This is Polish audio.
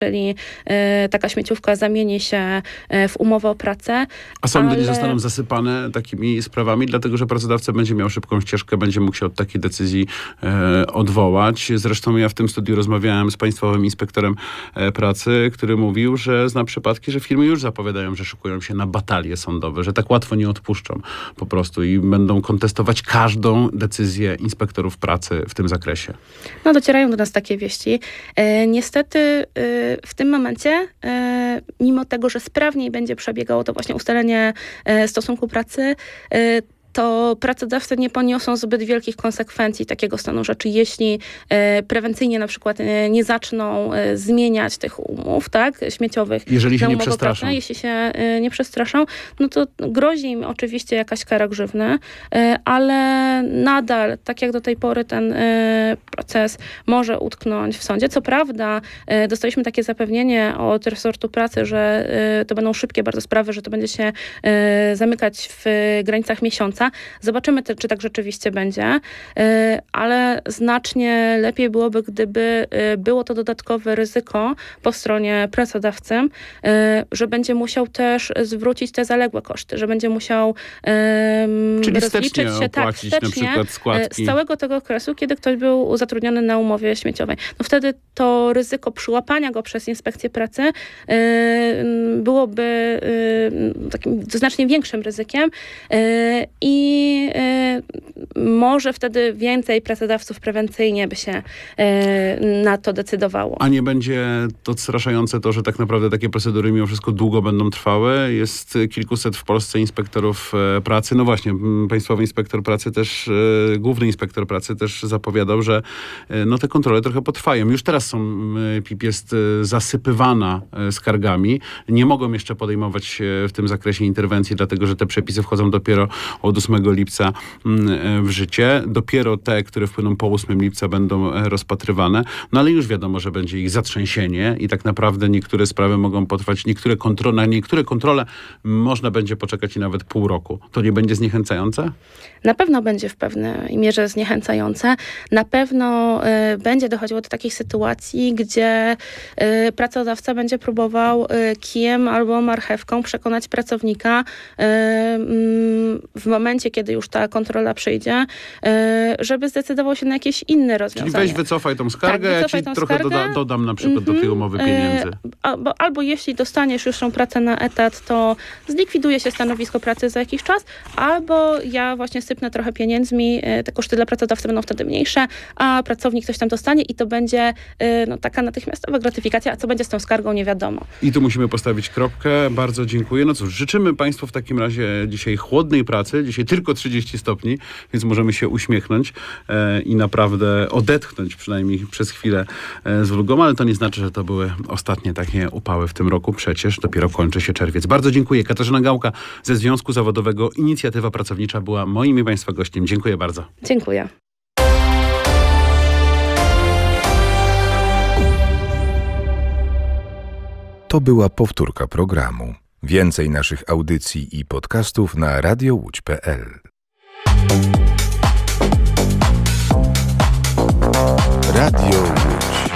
czyli taka śmieciówka zamieni się w umowę o pracę. A sądy nie zostaną zasypane takimi sprawami, dlatego że pracodawca będzie miał szybką ścieżkę, będzie mógł się od takiej decyzji odwołać. Zresztą ja w tym studiu rozmawiałem z Państwowym Inspektorem Pracy, który mówił, że zna przypadki, że firmy już zapowiadają, że szykują się na batalie sądowe, że tak łatwo nie odpuszczą po prostu i będą kontestować każdą decyzję inspektorów pracy w tym zakresie. No, docierają do nas takie wieści. Niestety w tym momencie, mimo tego, że sprawniej będzie przebiegało to właśnie ustalenie stosunku pracy, to pracodawcy nie poniosą zbyt wielkich konsekwencji takiego stanu rzeczy, jeśli prewencyjnie na przykład nie zaczną zmieniać tych umów, tak, śmieciowych. Jeżeli się nie przestraszą. Pracę, jeśli się nie przestraszą, no to grozi im oczywiście jakaś kara grzywny, ale nadal, tak jak do tej pory, ten proces może utknąć w sądzie. Co prawda dostaliśmy takie zapewnienie od resortu pracy, że to będą szybkie bardzo sprawy, że to będzie się zamykać w granicach miesiąca. Zobaczymy, czy tak rzeczywiście będzie, ale znacznie lepiej byłoby, gdyby było to dodatkowe ryzyko po stronie pracodawcy, że będzie musiał też zwrócić te zaległe koszty, że będzie musiał rozliczyć się opłacić, na przykład składki z całego tego okresu, kiedy ktoś był zatrudniony na umowie śmieciowej. No wtedy to ryzyko przyłapania go przez inspekcję pracy byłoby takim znacznie większym ryzykiem i może wtedy więcej pracodawców prewencyjnie by się na to decydowało. A nie będzie to odstraszające to, że tak naprawdę takie procedury mimo wszystko długo będą trwały? Jest kilkuset w Polsce inspektorów pracy. No właśnie, Państwowy Inspektor Pracy też, Główny Inspektor Pracy też zapowiadał, że no te kontrole trochę potrwają. Już teraz PIP jest zasypywana skargami. Nie mogą jeszcze podejmować w tym zakresie interwencji, dlatego że te przepisy wchodzą dopiero od 8 lipca w życie. Dopiero te, które wpłyną po 8 lipca będą rozpatrywane. No ale już wiadomo, że będzie ich zatrzęsienie i tak naprawdę niektóre sprawy mogą potrwać, na niektóre kontrole można będzie poczekać i nawet pół roku. To nie będzie zniechęcające? Na pewno będzie w pewnej mierze zniechęcające. Na pewno będzie dochodziło do takich sytuacji, gdzie pracodawca będzie próbował kijem albo marchewką przekonać pracownika w momencie, kiedy już ta kontrola przyjdzie, żeby zdecydował się na jakieś inne rozwiązanie. Czyli weź wycofaj tą skargę, ja ci trochę dodam na przykład do tej umowy pieniędzy. Albo jeśli dostaniesz już tą pracę na etat, to zlikwiduje się stanowisko pracy za jakiś czas, albo ja właśnie sypnę trochę pieniędzmi, te koszty dla pracodawcy będą wtedy mniejsze, a pracownik coś tam dostanie i to będzie taka natychmiastowa gratyfikacja, a co będzie z tą skargą, nie wiadomo. I tu musimy postawić kropkę. Bardzo dziękuję. No cóż, życzymy Państwu w takim razie dzisiaj chłodnej pracy. Dzisiaj tylko 30 stopni, więc możemy się uśmiechnąć i naprawdę odetchnąć przynajmniej przez chwilę z ulgą, ale to nie znaczy, że to były ostatnie takie upały w tym roku. Przecież dopiero kończy się czerwiec. Bardzo dziękuję. Katarzyna Gałka ze Związku Zawodowego Inicjatywa Pracownicza była moim i Państwa gościem. Dziękuję bardzo. Dziękuję. To była powtórka programu. Więcej naszych audycji i podcastów na radiołódź.pl. Radio